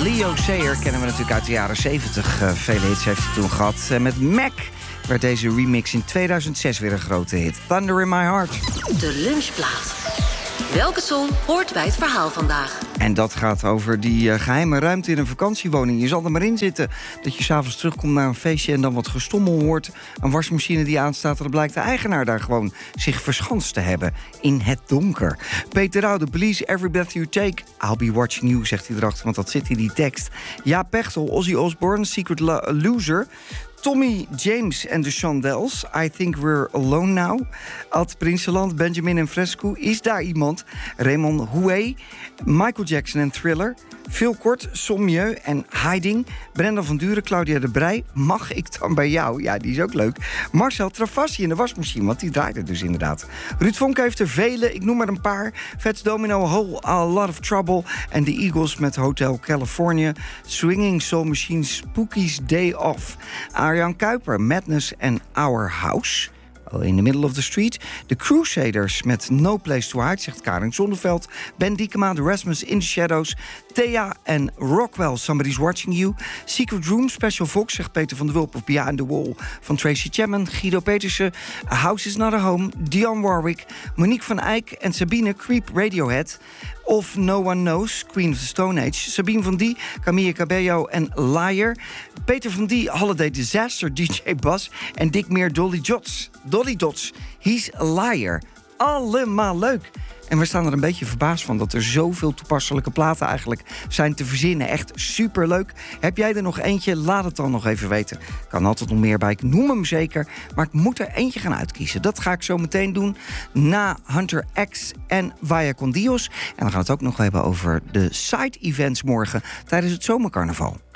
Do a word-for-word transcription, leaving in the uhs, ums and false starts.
Leo Sayer kennen we natuurlijk uit de jaren zeventig. Uh, vele hits heeft hij toen gehad. Uh, met Mac werd deze remix in tweeduizend zes weer een grote hit. Thunder in My Heart. De lunchplaat. Welke song hoort bij het verhaal vandaag? En dat gaat over die uh, geheime ruimte in een vakantiewoning. Je zal er maar in zitten. Dat je s'avonds terugkomt naar een feestje en dan wat gestommel hoort. Een wasmachine die aanstaat. En dan blijkt de eigenaar daar gewoon zich verschanst te hebben. In het donker. Peter Rauw, The Police, Every Breath You Take. I'll be watching you, zegt hij erachter, want dat zit in die tekst. Jaap Pechtel, Ozzy Osbourne, Secret Lo- Loser. Tommy James en de Shondells, I Think We're Alone Now. Ad Prinseland, Benjamin en Fresco, Is Daar Iemand? Raymond Houé, Michael Jackson en Thriller. Phil Kort, Sommieu en Hiding. Brenda van Duren, Claudia de Brij. Mag ik dan bij jou? Ja, die is ook leuk. Marcel Travassi in de wasmachine, want die draait er dus inderdaad. Ruud Vonk heeft er vele, ik noem maar een paar. Fats Domino, Whole A Lot of Trouble. En de Eagles met Hotel California. Swinging Soul Machine, Spooky's Day Off. Arjan Kuiper, Madness en Our House. In the Middle of the Street. The Crusaders met No Place to Hide, zegt Karin Zonneveld. Ben Diekema, The Rasmus, In the Shadows. Thea en Rockwell, Somebody's Watching You. Secret Room, Special Fox, zegt Peter van der Wulp. Of Behind the Wall van Tracy Chapman. Guido Petersen, A House is Not a Home. Dionne Warwick, Monique van Eyck en Sabine, Creep, Radiohead. Of No One Knows, Queen of the Stone Age. Sabine van Die, Camille Cabello en Liar. Peter van Die, Holiday Disaster, D J Bas. En Dick Meer, Dolly Dots. Dolly Dots, He's a Liar. Allemaal leuk. En we staan er een beetje verbaasd van dat er zoveel toepasselijke platen eigenlijk zijn te verzinnen. Echt superleuk. Heb jij er nog eentje? Laat het dan nog even weten. Kan altijd nog meer bij. Ik noem hem zeker. Maar ik moet er eentje gaan uitkiezen. Dat ga ik zo meteen doen na Hunter X en Vaya con Dios. En dan gaan we het ook nog hebben over de side-events morgen tijdens het zomercarnaval.